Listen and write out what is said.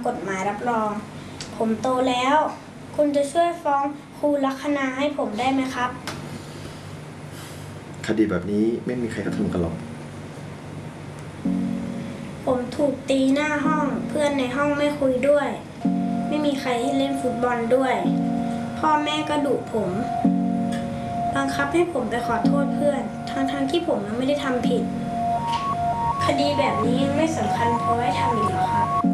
กฎหมายรับรองผมโตแล้วคุณจะช่วยฟ้องครูลัคนาให้ผมได้ไหมครับคดีแบบนี้ไม่มีใครเขาทำกันหรอกผมถูกตีหน้าห้องเพื่อนในห้องไม่คุยด้วยไม่มีใครให้เล่นฟุตบอลด้วยพ่อแม่ก็ดุผมบังคับให้ผมไปขอโทษเพื่อนทั้งที่ผมยังไม่ได้ทำผิดคดีแบบนี้ยังไม่สำคัญพอให้ทำอีกเหรอครับ